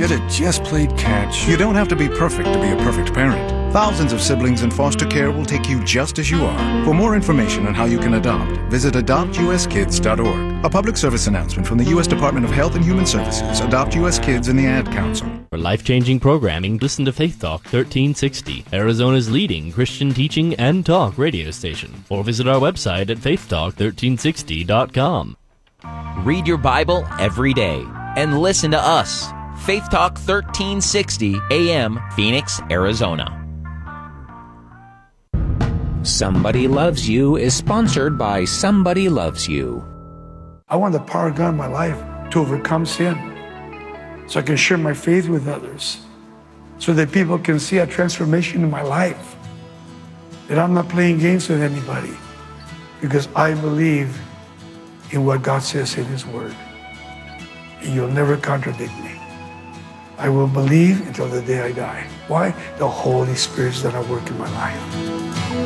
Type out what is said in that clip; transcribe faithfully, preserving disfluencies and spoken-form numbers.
should have just played catch. You don't have to be perfect to be a perfect parent. Thousands of siblings in foster care will take you just as you are. For more information on how you can adopt, visit adopt u s kids dot org. A public service announcement from the U S Department of Health and Human Services, Adopt U S Kids, and the Ad Council. For life-changing programming, listen to Faith Talk thirteen sixty, Arizona's leading Christian teaching and talk radio station. Or visit our website at faith talk thirteen sixty dot com. Read your Bible every day and listen to us. Faith Talk thirteen sixty A M, Phoenix, Arizona. Somebody Loves You is sponsored by Somebody Loves You. I want the power of God in my life to overcome sin, so I can share my faith with others, so that people can see a transformation in my life, that I'm not playing games with anybody, because I believe in what God says in His Word. And you'll never contradict me. I will believe until the day I die. Why? The Holy Spirit's done a work in my life.